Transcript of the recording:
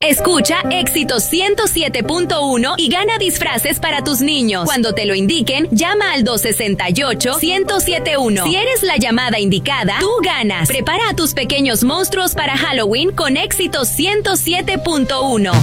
Escucha Éxito 107.1 y gana disfraces para tus niños. Cuando te lo indiquen, llama al 268-1071. Si eres la llamada indicada, tú ganas. Prepara a tus pequeños monstruos para Halloween con Éxito 107.1.